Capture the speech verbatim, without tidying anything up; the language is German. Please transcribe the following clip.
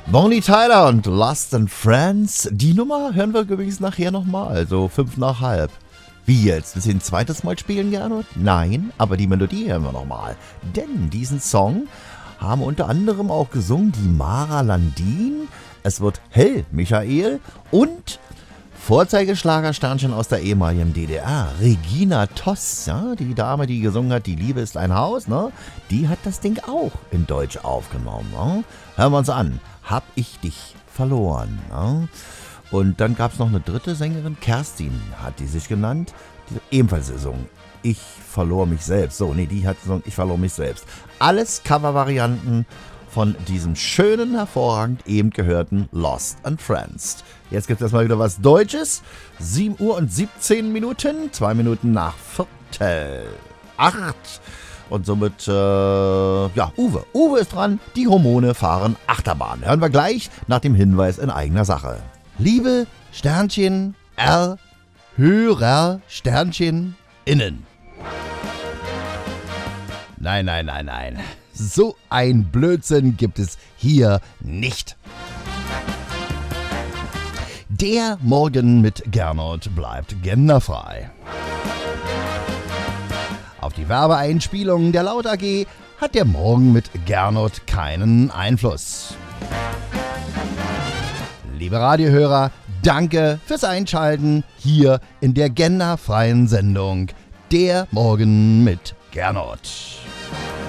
Bonnie Tyler und Lost and Friends. Die Nummer hören wir übrigens nachher nochmal, so fünf nach halb. Wie jetzt? Willst du ein zweites Mal spielen, Gernot? Nein, aber die Melodie hören wir nochmal. Denn diesen Song haben unter anderem auch gesungen die Mara Landin, es wird Hell Michael und Vorzeigeschlagersternchen aus der ehemaligen D D R, Regina Toss, ja, die Dame, die gesungen hat, die Liebe ist ein Haus, ne? Die hat das Ding auch in Deutsch aufgenommen. Ne? Hören wir uns an. Hab ich dich verloren. Ne? Und dann gab es noch eine dritte Sängerin, Kerstin hat die sich genannt, die hat ebenfalls gesungen. Ich verlor mich selbst. So, nee, die hat gesungen, ich verlor mich selbst. Alles Covervarianten von diesem schönen, hervorragend eben gehörten Lost and Friends. Jetzt gibt es mal wieder was Deutsches. sieben Uhr und siebzehn Minuten, zwei Minuten nach Viertel acht. Und somit, äh, ja, Uwe. Uwe ist dran, die Hormone fahren Achterbahn. Hören wir gleich nach dem Hinweis in eigener Sache. Liebe Sternchen R, Hörer Sternchen innen. Nein, nein, nein, nein. So ein Blödsinn gibt es hier nicht. Der Morgen mit Gernot bleibt genderfrei. Auf die Werbeeinspielung der Laut A G hat der Morgen mit Gernot keinen Einfluss. Liebe Radiohörer, danke fürs Einschalten hier in der genderfreien Sendung Der Morgen mit Gernot.